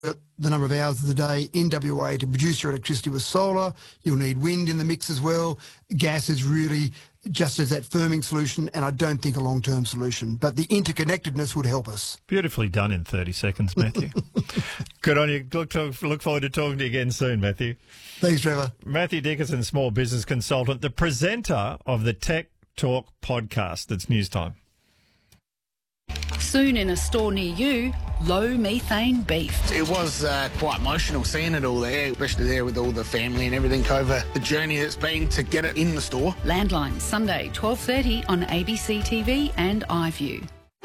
the number of hours of the day in WA to produce your electricity with solar. You'll need wind in the mix as well. Gas is really just as that firming solution, and I don't think a long-term solution. But the interconnectedness would help us. Beautifully done in 30 seconds, Matthew. Good on you. Look forward to talking to you again soon, Matthew. Thanks, Trevor. Matthew Dickinson, small business consultant, the presenter of the Tech Talk podcast. It's news time. Soon in a store near you, low methane beef. It was quite emotional seeing it all there, especially there with all the family and everything over the journey it's been to get it in the store. Landline, Sunday, 12:30 on ABC TV and iView.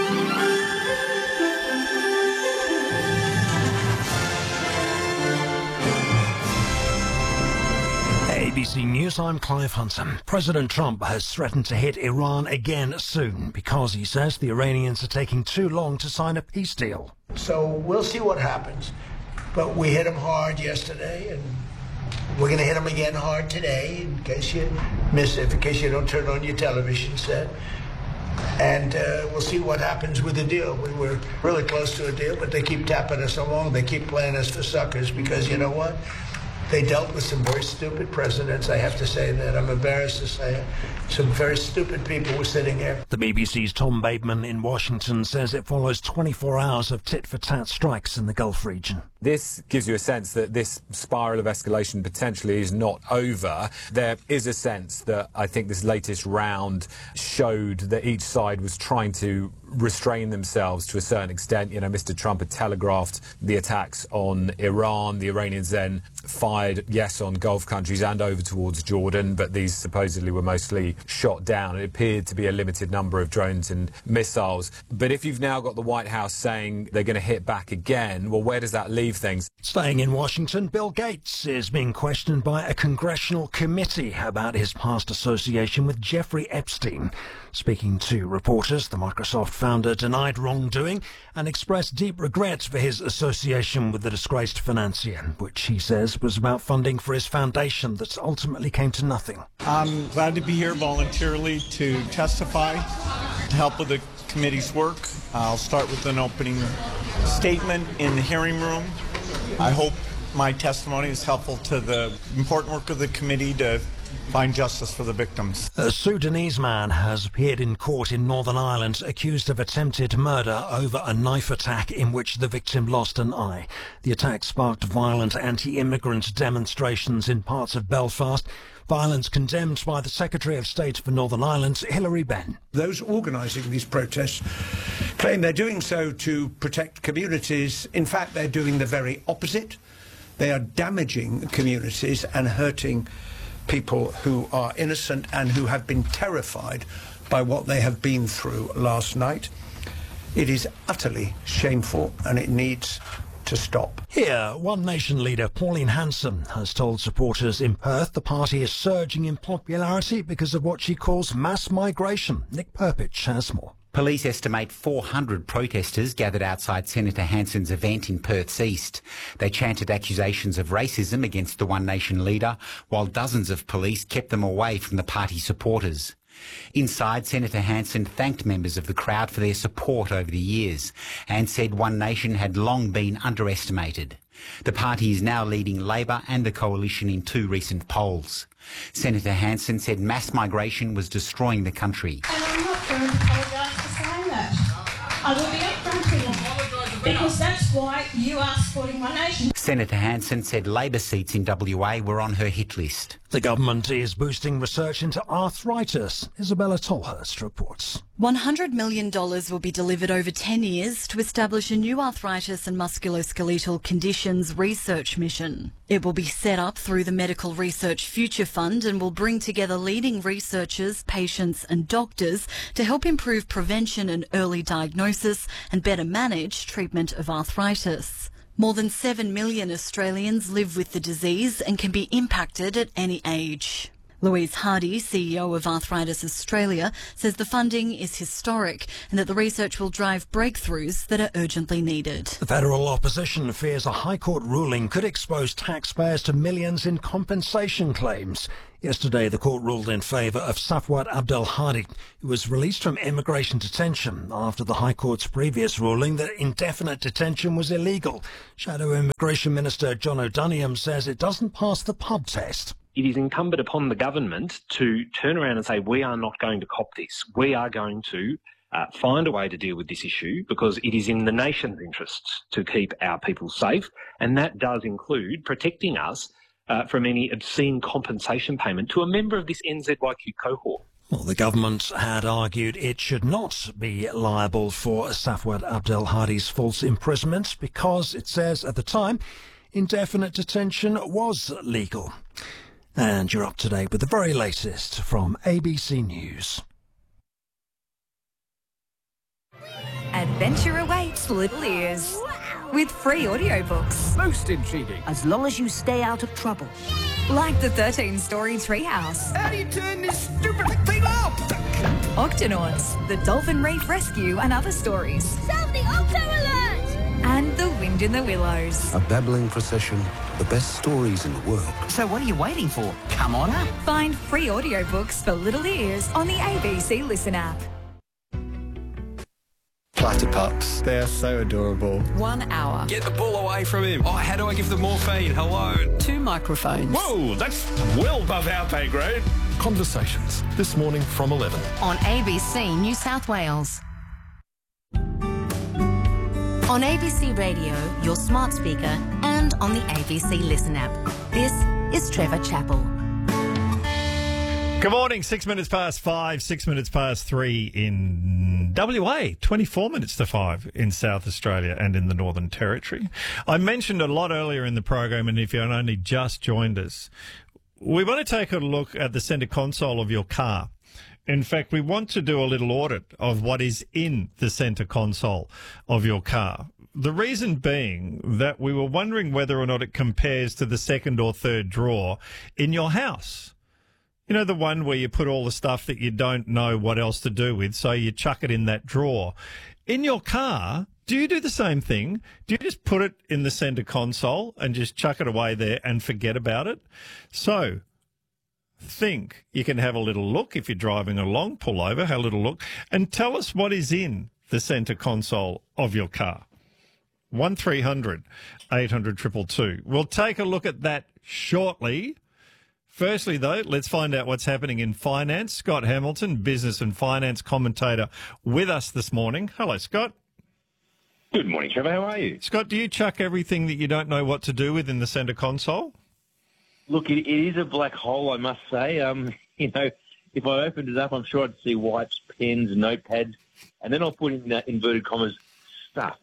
ABC News, I'm Clive Hunter. President Trump has threatened to hit Iran again soon because he says the Iranians are taking too long to sign a peace deal. So we'll see what happens. But we hit them hard yesterday, and we're going to hit them again hard today, in case you miss it, in case you don't turn on your television set. And we'll see what happens with the deal. We were really close to a deal, but they keep tapping us along. They keep playing us for suckers because, you know what? They dealt with some very stupid presidents. I have to say that. I'm embarrassed to say it. Some very stupid people were sitting there. The BBC's Tom Bateman in Washington says it follows 24 hours of tit-for-tat strikes in the Gulf region. This gives you a sense that this spiral of escalation potentially is not over. There is a sense that I think this latest round showed that each side was trying to restrain themselves to a certain extent. You know, Mr. Trump had telegraphed the attacks on Iran. The Iranians then fired, yes, on Gulf countries and over towards Jordan, but these supposedly were mostly shot down. It appeared to be a limited number of drones and missiles. But if you've now got the White House saying they're going to hit back again, well, where does that leave things? Staying in Washington, Bill Gates is being questioned by a congressional committee about his past association with Jeffrey Epstein. Speaking to reporters, the Microsoft founder denied wrongdoing and expressed deep regret for his association with the disgraced financier, which he says was about funding for his foundation that ultimately came to nothing. I'm glad to be here voluntarily to testify, to help with the committee's work. I'll start with an opening statement in the hearing room. I hope my testimony is helpful to the important work of the committee to find justice for the victims. A Sudanese man has appeared in court in Northern Ireland accused of attempted murder over a knife attack in which the victim lost an eye. The attack sparked violent anti-immigrant demonstrations in parts of Belfast. Violence condemned by the Secretary of State for Northern Ireland, Hilary Benn. Those organising these protests claim they're doing so to protect communities. In fact, they're doing the very opposite. They are damaging communities and hurting people who are innocent and who have been terrified by what they have been through last night. It is utterly shameful and it needs to stop. Here, One Nation leader Pauline Hanson has told supporters in Perth the party is surging in popularity because of what she calls mass migration. Nick Perpich has more. Police estimate 400 protesters gathered outside Senator Hanson's event in Perth's east. They chanted accusations of racism against the One Nation leader, while dozens of police kept them away from the party supporters. Inside, Senator Hanson thanked members of the crowd for their support over the years and said One Nation had long been underestimated. The party is now leading Labor and the coalition in 2 recent polls. Senator Hanson said mass migration was destroying the country. And I'm not going to apologise for saying that. I will be upfront with you, because that's why you are supporting One Nation. Senator Hanson said Labor seats in WA were on her hit list. The government is boosting research into arthritis. Isabella Tolhurst reports. $100 million will be delivered over 10 years to establish a new arthritis and musculoskeletal conditions research mission. It will be set up through the Medical Research Future Fund and will bring together leading researchers, patients and doctors to help improve prevention and early diagnosis and better manage treatment of arthritis. More than 7 million Australians live with the disease and can be impacted at any age. Louise Hardy, CEO of Arthritis Australia, says the funding is historic and that the research will drive breakthroughs that are urgently needed. The federal opposition fears a High Court ruling could expose taxpayers to millions in compensation claims. Yesterday, the court ruled in favour of Safwat Abdelhadi, who was released from immigration detention after the High Court's previous ruling that indefinite detention was illegal. Shadow Immigration Minister John O'Doniam says it doesn't pass the pub test. It is incumbent upon the government to turn around and say, we are not going to cop this. We are going to find a way to deal with this issue because it is in the nation's interests to keep our people safe. And that does include protecting us from any obscene compensation payment to a member of this NZYQ cohort. Well, the government had argued it should not be liable for Safwat Abdelhadi's false imprisonment because, it says at the time, indefinite detention was legal. And you're up to date with the very latest from ABC News. Adventure awaits Little Ears with free audiobooks. Most intriguing. As long as you stay out of trouble. Like the 13-story Treehouse. How do you turn this stupid thing off? Octonauts, the Dolphin Reef Rescue and other stories. Sound the Octo Alert! And The Wind in the Willows. A babbling procession, the best stories in the world. So what are you waiting for? Come on up. Find free audiobooks for Little Ears on the ABC Listen app. Platypups. They are so adorable. 1 hour. Get the ball away from him. Oh, how do I give them morphine? Hello. 2 microphones. Whoa, that's well above our pay grade. Conversations, this morning from 11. On ABC New South Wales. On ABC Radio, your smart speaker, and on the ABC Listen app. This is Trevor Chappell. Good morning, 6 minutes past 5, 6 minutes past 3 in WA, 24 minutes to 5 in South Australia and in the Northern Territory. I mentioned a lot earlier in the program, and if you only just joined us, we want to take a look at the centre console of your car. In fact, we want to do a little audit of what is in the centre console of your car. The reason being that we were wondering whether or not it compares to the second or third drawer in your house. You know, the one where you put all the stuff that you don't know what else to do with, so you chuck it in that drawer. In your car, do you do the same thing? Do you just put it in the centre console and just chuck it away there and forget about it? So, think. You can have a little look if you're driving along, pull over, have a little look, and tell us what is in the centre console of your car. 1300 800 222. We'll take a look at that shortly. Firstly, though, let's find out what's happening in finance. Scott Hamilton, business and finance commentator, with us this morning. Hello, Scott. Good morning, Trevor. How are you? Scott, do you chuck everything that you don't know what to do with in the centre console? Look, it is a black hole, I must say. You know, if I opened it up, I'm sure I'd see wipes, pens, notepads, and then I'll put in inverted commas, stuff.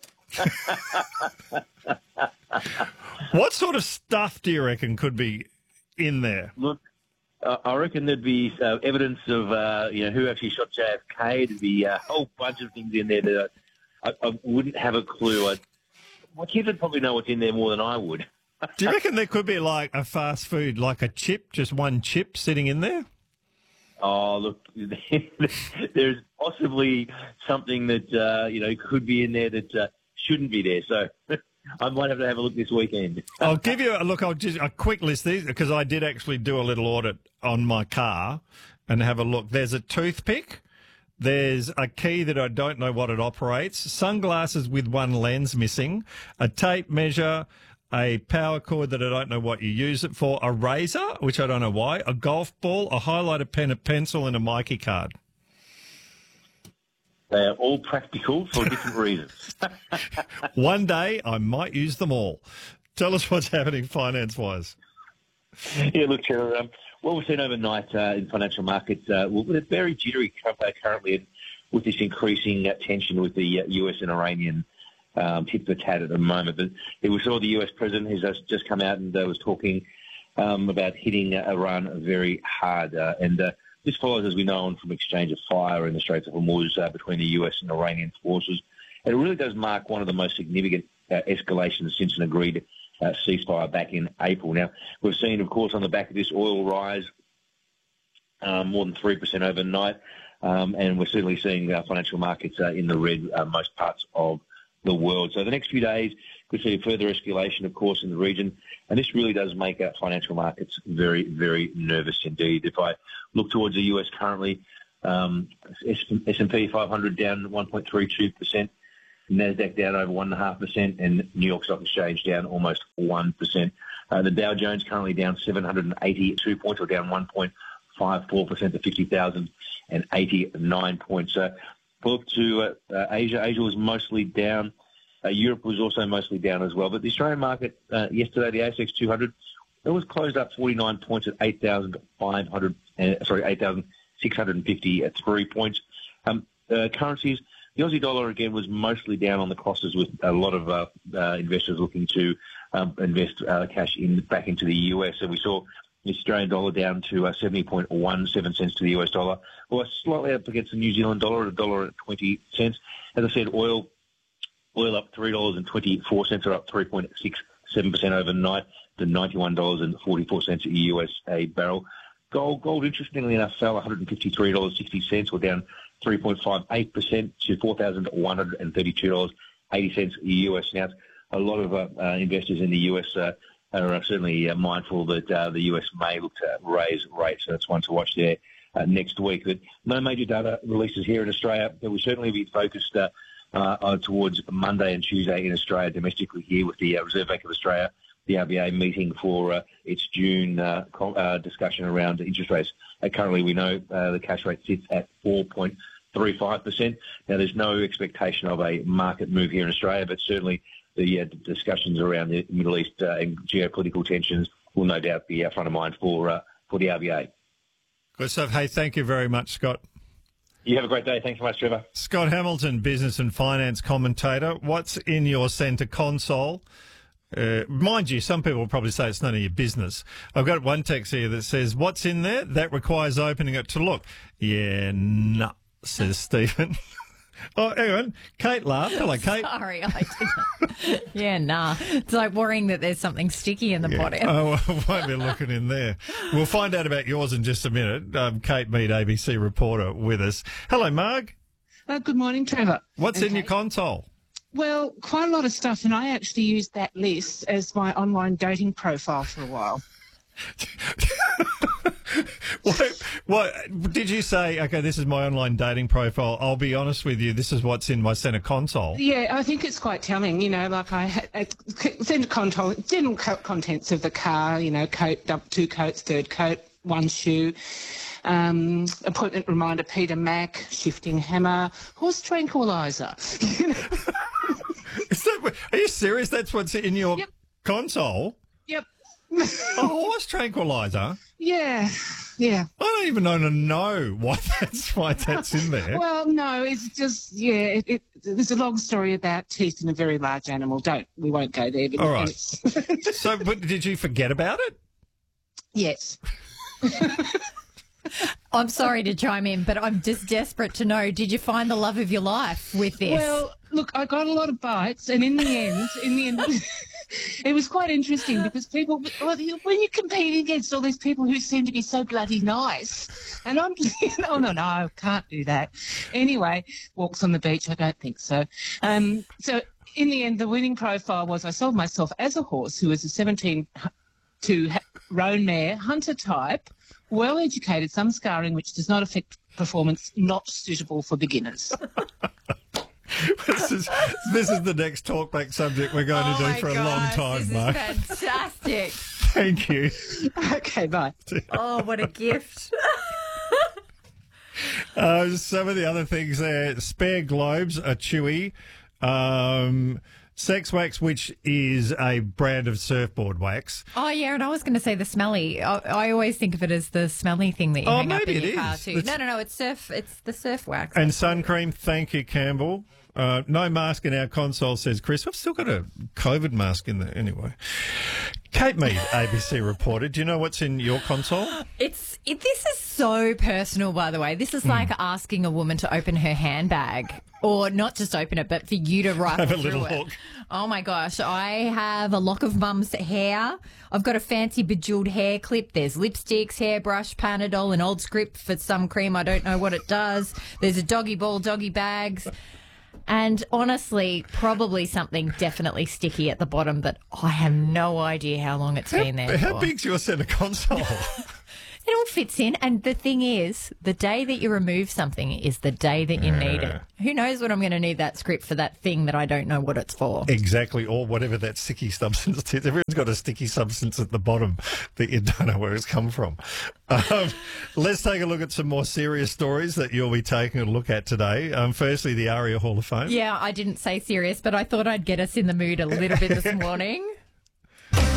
What sort of stuff do you reckon could be in there? Look, I reckon there'd be evidence of, who actually shot JFK. There'd be a whole bunch of things in there that I wouldn't have a clue. My kids would probably know what's in there more than I would. Do you reckon there could be like a fast food, like a chip, just one chip sitting in there? Oh, look, there's possibly something that, could be in there that shouldn't be there. So I might have to have a look this weekend. I'll give you a quick list these because I did actually do a little audit on my car and have a look. There's a toothpick. There's a key that I don't know what it operates. Sunglasses with one lens missing. A tape measure. A power cord that I don't know what you use it for. A razor, which I don't know why. A golf ball. A highlighter pen, a pencil, and a Mikey card. They are all practical for different reasons. One day, I might use them all. Tell us what's happening finance-wise. Yeah, look, Trevor, what we've seen overnight in financial markets, it's very jittery currently with this increasing tension with the US and Iranian tit for tat at the moment. But we saw the US president who's just come out and was talking about hitting Iran very hard. This follows, as we know, on from exchange of fire in the Straits of Hormuz between the US and Iranian forces. And it really does mark one of the most significant escalations since an agreed ceasefire back in April. Now, we've seen, of course, on the back of this, oil rise more than 3% overnight. And we're certainly seeing financial markets in the red most parts of the world. So the next few days could see a further escalation, of course, in the region. And this really does make financial markets very, very nervous indeed. If I look towards the US currently, S&P 500 down 1.32%, NASDAQ down over 1.5%, and New York Stock Exchange down almost 1%. The Dow Jones currently down 782 points, or down 1.54% to 50,089 points. Look to Asia. Asia was mostly down. Europe was also mostly down as well. But the Australian market yesterday, the ASX 200, it was closed up 49 points at 8,653 points. Currencies, the Aussie dollar again was mostly down on the crosses, with a lot of investors looking to invest cash back into the US. So we saw the Australian dollar down to 70.17 cents to the US dollar, or slightly up against the New Zealand dollar at $1.20. As I said, oil up $3.24, or up 3.67% overnight to $91.44 US a barrel. Gold, interestingly enough, fell $153.60, or down 3.58% to $4,132.80 US an ounce. A lot of investors in the US are certainly mindful that the US may look to raise rates, so that's one to watch there next week. But no major data releases here in Australia. There will certainly be focused towards Monday and Tuesday in Australia, domestically here, with the Reserve Bank of Australia, the RBA, meeting for its June discussion around interest rates. Currently, we know the cash rate sits at 4.35%. Now, there's no expectation of a market move here in Australia, but certainly the discussions around the Middle East and geopolitical tensions will no doubt be front of mind for the RBA. Good stuff. Hey, thank you very much, Scott. You have a great day. Thanks so much, Trevor. Scott Hamilton, business and finance commentator. What's in your centre console? Mind you, some people will probably say it's none of your business. I've got one text here that says, what's in there? That requires opening it to look. Yeah, nah, says Stephen. Oh, hang on. Kate laughed. Hello, Kate. Sorry, I didn't. Yeah, nah. It's like worrying that there's something sticky in the pot. Oh, I won't be looking in there. We'll find out about yours in just a minute. Kate Mead, ABC reporter, with us. Hello, Marg. Good morning, Trevor. What's in your console? Well, quite a lot of stuff, and I actually used that list as my online dating profile for a while. What did you say? Okay, this is my online dating profile. I'll be honest with you, this is what's in my centre console. Yeah, I think it's quite telling. You know, like I had centre console, general contents of the car. You know, coat, two coats, third coat, one shoe. Appointment reminder, Peter Mac, shifting hammer, horse tranquilizer. You know? Are you serious? That's what's in your console? Yep. A horse tranquilizer? Yeah, yeah. I don't even know why that's in there. Well, no, it's just, there's a long story about teeth in a very large animal. We won't go there. But all right. So, but did you forget about it? Yes. I'm sorry to chime in, but I'm just desperate to know, did you find the love of your life with this? Well, look, I got a lot of bites, and in the end, it was quite interesting because people, when you're competing against all these people who seem to be so bloody nice, and I'm just, no, can't do that. Anyway, walks on the beach, I don't think so. So in the end, the winning profile was I sold myself as a horse who was a 17 to roan mare, hunter type, well-educated, some scarring, which does not affect performance, not suitable for beginners. This is the next talkback subject we're going to do for a long time, Mark. This is fantastic. Thank you. Okay, bye. Oh, what a gift. Some of the other things there, spare globes are chewy. Sex wax, which is a brand of surfboard wax. Oh, yeah, and I was going to say the smelly. I always think of it as the smelly thing that you hang up in your car too. No, it's the surf wax. And sun cream, thank you, Campbell. No mask in our console, says Chris. I've still got a COVID mask in there anyway. Kate Mead, ABC reporter. Do you know what's in your console? This is so personal, by the way. This is like asking a woman to open her handbag. Or not just open it, but for you to rifle Have a little through it. look. Oh, my gosh. I have a lock of mum's hair. I've got a fancy bejeweled hair clip. There's lipsticks, hairbrush, Panadol, an old script for some cream. I don't know what it does. There's a doggy ball, doggy bags. And honestly, probably something definitely sticky at the bottom, but I have no idea how long it's been there How for. big's your centre console? It all fits in. And the thing is, the day that you remove something is the day that you need it. Who knows when I'm going to need that script for that thing that I don't know what it's for. Exactly, or whatever that sticky substance is. Everyone's got a sticky substance at the bottom that you don't know where it's come from. Let's take a look at some more serious stories that you'll be taking a look at today. Firstly, the ARIA Hall of Fame. Yeah, I didn't say serious, but I thought I'd get us in the mood a little bit this morning.